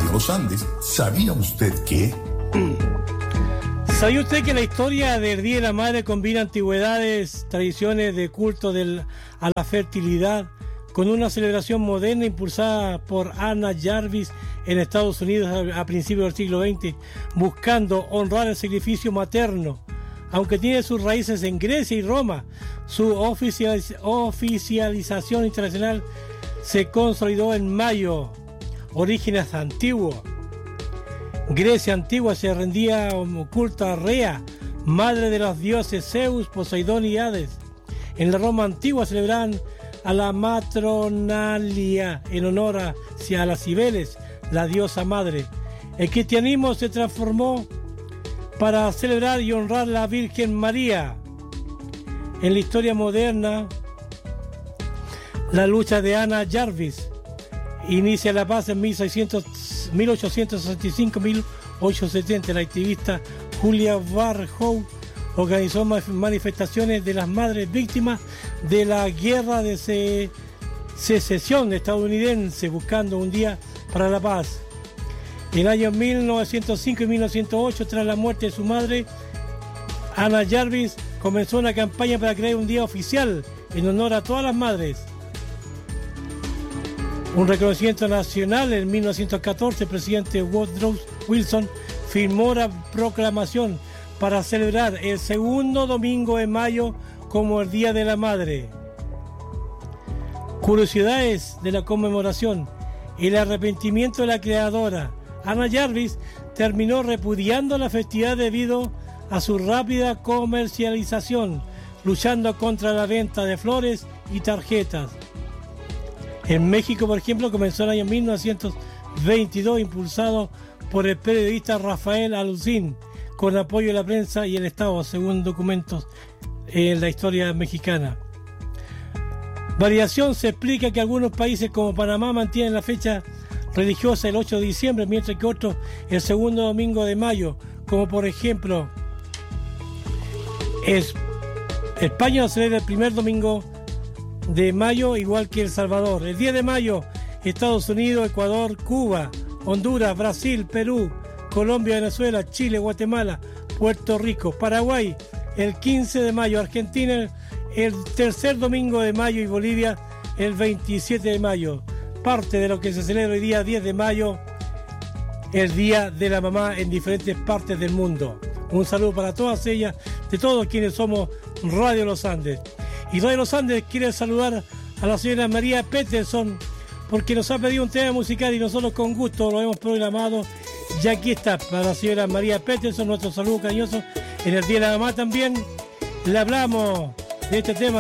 Radio Los Andes. ¿Sabía usted que? ¿Sabía usted que la historia del Día de la Madre combina antigüedades, tradiciones de culto a la fertilidad, con una celebración moderna impulsada por Anna Jarvis en Estados Unidos a principios del siglo XX, buscando honrar el sacrificio materno? Aunque tiene sus raíces en Grecia y Roma, su oficialización internacional se consolidó en mayo. Orígenes antiguos. Grecia antigua se rendía culto a Rea, madre de los dioses Zeus, Poseidón y Hades. En la Roma antigua celebraban a la matronalia en honor a las Cibeles, la diosa madre. El cristianismo se transformó para celebrar y honrar a la Virgen María. En la historia moderna, la lucha de Anna Jarvis inicia la paz en 1865-1870. La activista Julia Barhow organizó manifestaciones de las madres víctimas de la guerra de secesión estadounidense, buscando un día para la paz. En años 1905 y 1908, tras la muerte de su madre, Anna Jarvis comenzó una campaña para crear un día oficial en honor a todas las madres. Un reconocimiento nacional. En 1914, el presidente Woodrow Wilson firmó la proclamación para celebrar el segundo domingo de mayo como el Día de la Madre. Curiosidades de la conmemoración. El arrepentimiento de la creadora. Anna Jarvis terminó repudiando la festividad debido a su rápida comercialización, luchando contra la venta de flores y tarjetas. En México, por ejemplo, comenzó en el año 1922, impulsado por el periodista Rafael Alfonsín, con apoyo de la prensa y el Estado, según documentos en la historia mexicana. Variación se explica que algunos países como Panamá mantienen la fecha religiosa el 8 de diciembre, mientras que otros el segundo domingo de mayo, como por ejemplo España celebra el primer domingo de mayo, igual que El Salvador. El 10 de mayo, Estados Unidos, Ecuador, Cuba, Honduras, Brasil, Perú, Colombia, Venezuela, Chile, Guatemala, Puerto Rico, Paraguay, el 15 de mayo, Argentina, el tercer domingo de mayo y Bolivia, el 27 de mayo. Parte de lo que se celebra hoy día, 10 de mayo, el Día de la Mamá en diferentes partes del mundo. Un saludo para todas ellas, de todos quienes somos Radio Los Andes. Y Radio Los Andes quiere saludar a la señora María Peterson, porque nos ha pedido un tema musical y nosotros con gusto lo hemos programado. Y aquí está, para la señora María Peterson, nuestro saludo cariñoso en el Día de la Mamá también. Le hablamos de este tema.